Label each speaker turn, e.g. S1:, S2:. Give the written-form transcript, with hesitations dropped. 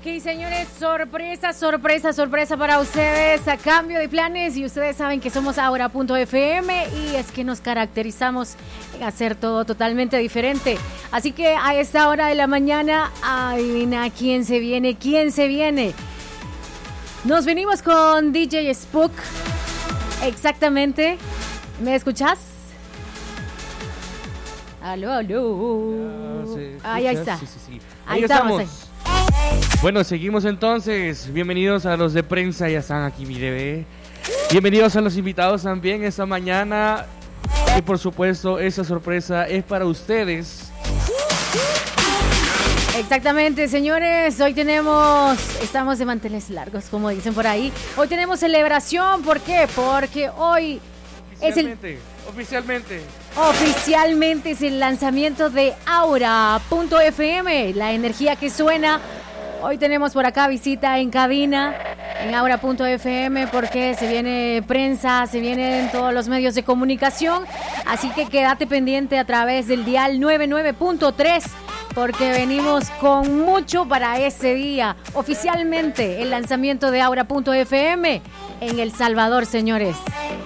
S1: Ok, señores, sorpresa para ustedes, a cambio de planes, y ustedes saben que somos Aura.fm y es que nos caracterizamos en hacer todo totalmente diferente. Así que a esta hora de la mañana, adivina quién se viene. Nos venimos con DJ Spook. Exactamente. ¿Me escuchas? Aló. Ahí está.
S2: Sí.
S1: Ahí estamos.
S2: Bueno, seguimos entonces. Bienvenidos a los de prensa, ya están aquí, mi bebé. Bienvenidos a los invitados también esta mañana. Y por supuesto, esa sorpresa es para ustedes.
S1: Exactamente, señores. Hoy estamos de manteles largos, como dicen por ahí. Hoy tenemos celebración. ¿Por qué? Porque hoy Oficialmente es el lanzamiento de Aura.fm, la energía que suena. Hoy tenemos por acá visita en cabina en Aura.fm porque se viene prensa, se vienen todos los medios de comunicación. Así que quédate pendiente a través del dial 99.3 porque venimos con mucho para ese día. Oficialmente el lanzamiento de Aura.fm en El Salvador, señores.